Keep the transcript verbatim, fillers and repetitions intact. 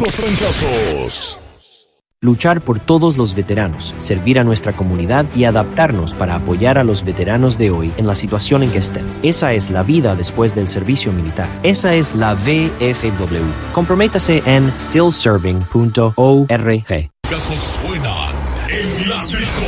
los trancazos. Luchar por todos los veteranos, servir a nuestra comunidad y adaptarnos para apoyar a los veteranos de hoy en la situación en que estén. Esa es la vida después del servicio militar. Esa es la V F W. Comprométase en still serving punto org. Casos suenan en la